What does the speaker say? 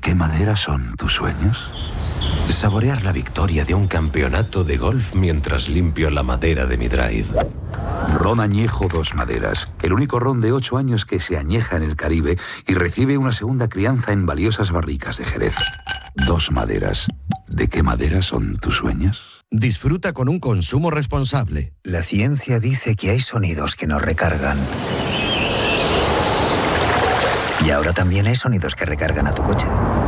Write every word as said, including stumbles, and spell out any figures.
qué madera son tus sueños? Saborear la victoria de un campeonato de golf mientras limpio la madera de mi drive. Ron Añejo Dos Maderas, el único ron de ocho años que se añeja en el Caribe y recibe una segunda crianza en valiosas barricas de Jerez. Dos Maderas. ¿De qué madera son tus sueños? Disfruta con un consumo responsable. La ciencia dice que hay sonidos que nos recargan. Y ahora también hay sonidos que recargan a tu coche.